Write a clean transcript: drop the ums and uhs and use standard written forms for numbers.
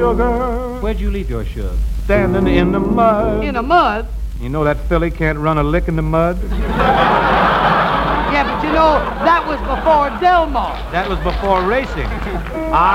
sugar. Where'd you leave your shug? Standing in the mud. In the mud? You know that filly can't run a lick in the mud? Yeah, but you know, that was before Del Mar. That was before racing.